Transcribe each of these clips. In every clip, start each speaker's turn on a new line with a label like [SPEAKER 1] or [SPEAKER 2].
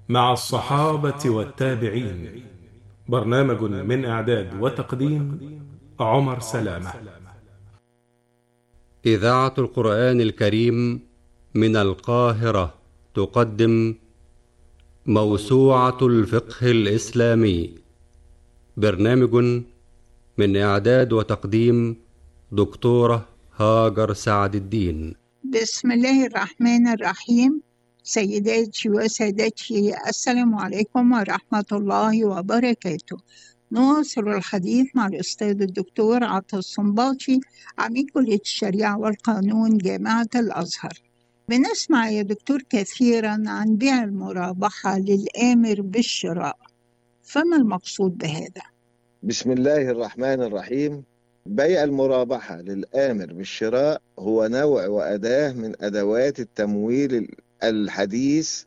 [SPEAKER 1] مع الصحابة والتابعين. برنامج من إعداد وتقديم عمر سلامة.
[SPEAKER 2] إذاعة القرآن الكريم من القاهرة تقدم موسوعة الفقه الإسلامي. برنامج من إعداد وتقديم دكتورة هاجر سعد الدين.
[SPEAKER 3] بسم الله الرحمن الرحيم. سيداتي وسادتي، السلام عليكم ورحمة الله وبركاته. نواصل الحديث مع الأستاذ الدكتور عطا الصنباطي، عميد كلية الشريعة والقانون جامعة الأزهر. بنسمع يا دكتور كثيرا عن بيع المرابحة للآمر بالشراء، فما المقصود بهذا؟
[SPEAKER 4] بسم الله الرحمن الرحيم. بيع المرابحة للآمر بالشراء هو نوع وأداة من أدوات التمويل الحديث،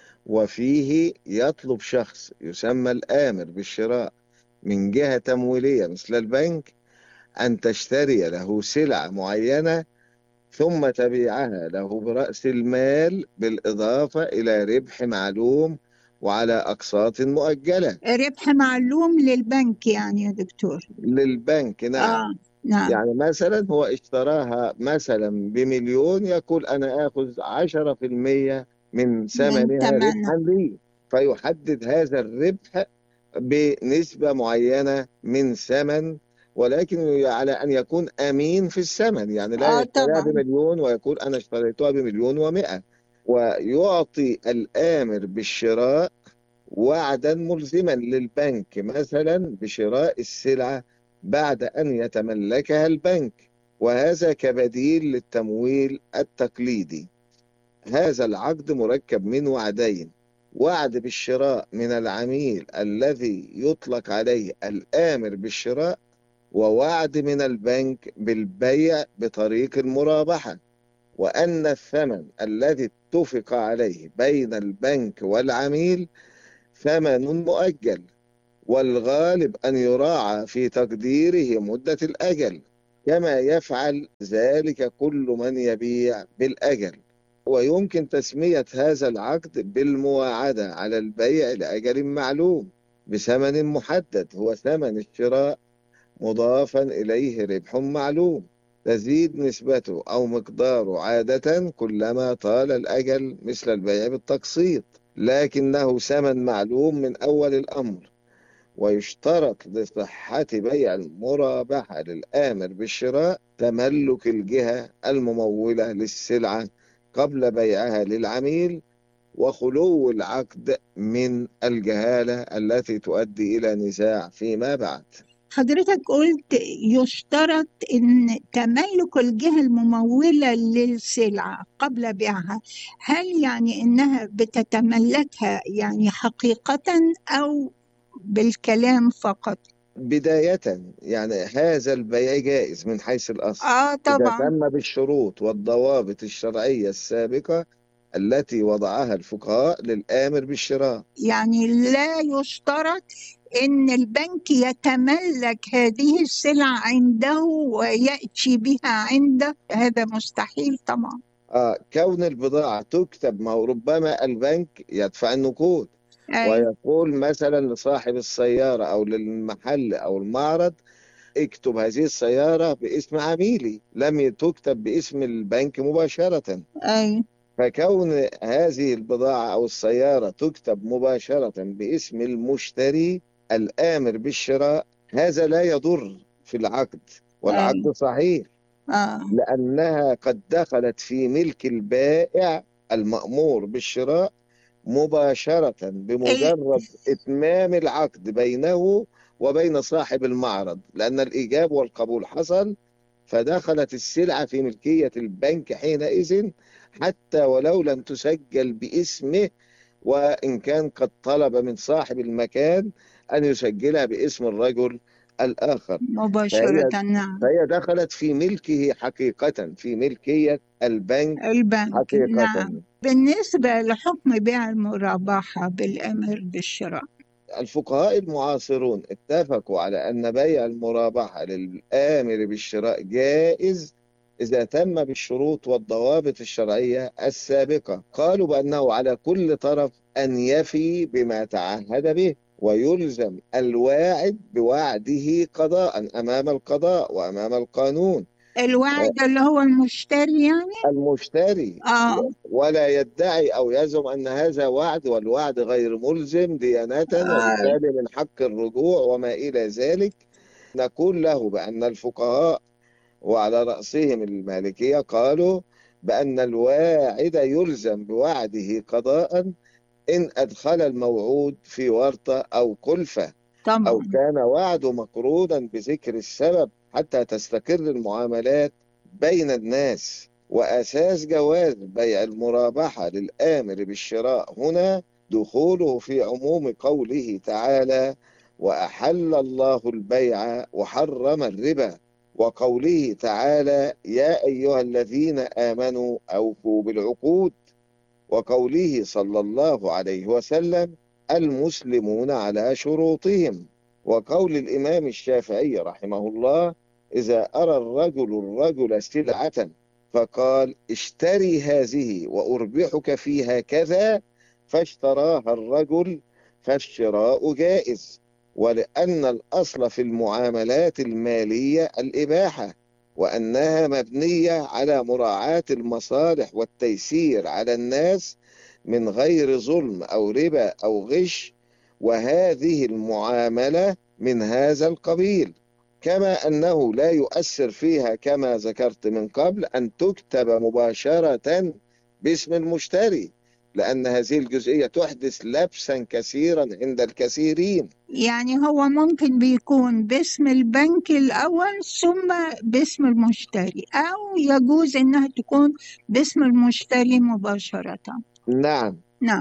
[SPEAKER 4] وفيه يطلب شخص يسمى الآمر بالشراء من جهة تمويلية مثل البنك أن تشتري له سلعة معينة ثم تبيعها له برأس المال بالإضافة إلى ربح معلوم وعلى أقساط مؤجلة.
[SPEAKER 3] ربح معلوم للبنك يعني يا دكتور؟
[SPEAKER 4] للبنك، نعم.
[SPEAKER 3] نعم.
[SPEAKER 4] يعني مثلا هو اشتراها مثلا بمليون، يقول أنا آخذ 10% من
[SPEAKER 3] من
[SPEAKER 4] ثمنها
[SPEAKER 3] ثمنها.
[SPEAKER 4] ربحا لي، فيحدد هذا الربح بنسبة معينة من ثمن، ولكن على أن يكون أمين في الثمن، يعني لا يشتريها
[SPEAKER 3] طبعا.
[SPEAKER 4] بمليون ويقول أنا اشتريتها بمليون ومئة. ويعطي الآمر بالشراء وعدا ملزما للبنك مثلا بشراء السلعة بعد أن يتملكها البنك، وهذا كبديل للتمويل التقليدي. هذا العقد مركب من وعدين: وعد بالشراء من العميل الذي يطلق عليه الآمر بالشراء، ووعد من البنك بالبيع بطريق المرابحة، وأن الثمن الذي اتفق عليه بين البنك والعميل ثمن مؤجل، والغالب أن يراعى في تقديره مدة الأجل، كما يفعل ذلك كل من يبيع بالأجل. ويمكن تسمية هذا العقد بالمواعدة على البيع لأجل معلوم بثمن محدد، هو ثمن الشراء مضافا إليه ربح معلوم تزيد نسبته أو مقداره عادة كلما طال الأجل، مثل البيع بالتقسيط، لكنه ثمن معلوم من أول الأمر. ويشترط لصحة بيع المرابحة للآمر بالشراء تملك الجهة الممولة للسلعة قبل بيعها للعميل، وخلو العقد من الجهالة التي تؤدي إلى نزاع فيما بعد.
[SPEAKER 3] حضرتك قلت يشترط إن تملك الجهة الممولة للسلعة قبل بيعها، هل يعني إنها بتتملكها يعني حقيقة أو بالكلام فقط؟
[SPEAKER 4] بداية يعني هذا البيع جائز من حيث الأصل إذا
[SPEAKER 3] طبعا.
[SPEAKER 4] تم بالشروط والضوابط الشرعية السابقة التي وضعها الفقهاء للآمر بالشراء.
[SPEAKER 3] يعني لا يشترط إن البنك يتملك هذه السلع عنده ويأتي بها عنده، هذا مستحيل طبعا.
[SPEAKER 4] كون البضاعة تكتب، ما هو ربما البنك يدفع النقود
[SPEAKER 3] أي.
[SPEAKER 4] ويقول مثلا لصاحب السيارة أو للمحل أو المعرض: اكتب هذه السيارة باسم عميلي، لم تكتب باسم البنك مباشرة.
[SPEAKER 3] أي.
[SPEAKER 4] فكون هذه البضاعة أو السيارة تكتب مباشرة باسم المشتري الآمر بالشراء، هذا لا يضر في العقد،
[SPEAKER 3] أي.
[SPEAKER 4] والعقد صحيح،
[SPEAKER 3] آه.
[SPEAKER 4] لأنها قد دخلت في ملك البائع المأمور بالشراء مباشرة
[SPEAKER 3] ال-
[SPEAKER 4] بمجرد إتمام العقد بينه وبين صاحب المعرض، لأن الإيجاب والقبول حصل، فدخلت السلعة في ملكية البنك حينئذ، حتى ولو لم تسجل باسمه، وإن كان قد طلب من صاحب المكان أن يسجلها باسم الرجل الآخر. فهي
[SPEAKER 3] مباشرة، نعم.
[SPEAKER 4] فهي دخلت في ملكه حقيقة، في ملكية البنك
[SPEAKER 3] البنك،
[SPEAKER 4] حقيقة.
[SPEAKER 3] نعم. بالنسبة لحكم بيع المرابحة بالأمر بالشراء،
[SPEAKER 4] الفقهاء المعاصرون اتفقوا على أن بيع المرابحة للآمر بالشراء جائز إذا تم بالشروط والضوابط الشرعية السابقة. قالوا بأنه على كل طرف أن يفي بما تعهد به، ويلزم الواعد بوعده قضاء أمام القضاء وأمام القانون.
[SPEAKER 3] الوعد اللي هو المشتري يعني؟
[SPEAKER 4] المشتري، ولا يدعي أو يزعم أن هذا وعد، والوعد غير ملزم ديانة، وبالتالي من حق الرجوع وما إلى ذلك. نقول له بأن الفقهاء وعلى رأسهم المالكية قالوا بأن الواعد يلزم بوعده قضاء إن أدخل الموعود في ورطة أو كلفة، أو كان وعده مقرونا بذكر السبب حتى تستقر المعاملات بين الناس. وأساس جواز بيع المرابحة للآمر بالشراء هنا دخوله في عموم قوله تعالى: وأحل الله البيع وحرم الربا، وقوله تعالى: يا أيها الذين آمنوا أوفوا بالعقود، وقوله صلى الله عليه وسلم: المسلمون على شروطهم، وقول الإمام الشافعي رحمه الله: إذا أرى الرجل سلعة فقال: اشتري هذه وأربحك فيها كذا، فاشتراها الرجل، فالشراء جائز، ولأن الأصل في المعاملات المالية الإباحة، وأنها مبنية على مراعاة المصالح والتيسير على الناس من غير ظلم أو ربا أو غش، وهذه المعاملة من هذا القبيل. كما أنه لا يؤثر فيها كما ذكرت من قبل أن تكتب مباشرة باسم المشتري، لأن هذه الجزئية تحدث لبسا كثيرا عند الكثيرين.
[SPEAKER 3] يعني هو ممكن بيكون باسم البنك الأول ثم باسم المشتري، أو يجوز إنها تكون باسم المشتري مباشرة.
[SPEAKER 4] نعم.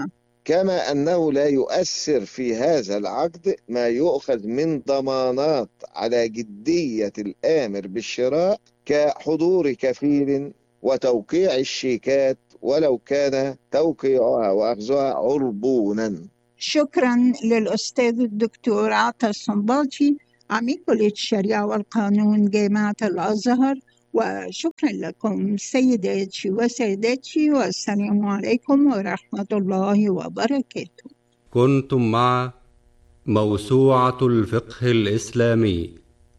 [SPEAKER 4] كما أنه لا يؤثر في هذا العقد ما يؤخذ من ضمانات على جدية الآمر بالشراء كحضور كفيل وتوقيع الشيكات، ولو كان توقيعها وأخذها عربونا.
[SPEAKER 3] شكرا للأستاذ الدكتور عطا الصنباطي، عميد كلية الشريعة والقانون جامعة الأزهر، وشكرا لكم سيداتي وسادتي، والسلام عليكم ورحمة الله وبركاته.
[SPEAKER 2] كنتم مع موسوعة الفقه الإسلامي،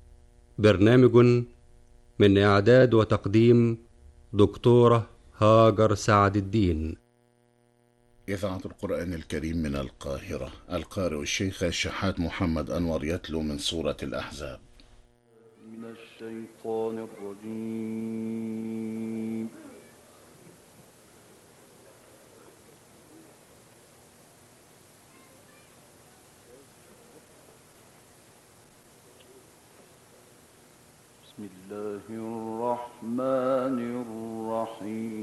[SPEAKER 2] برنامج من إعداد وتقديم دكتورة هاجر سعد الدين.
[SPEAKER 5] إذاعة القرآن الكريم من القاهرة، القارئ الشيخ الشحات محمد أنور يتلو من سورة الأحزاب.
[SPEAKER 6] من الشيطان الرجيم. بسم الله الرحمن الرحيم.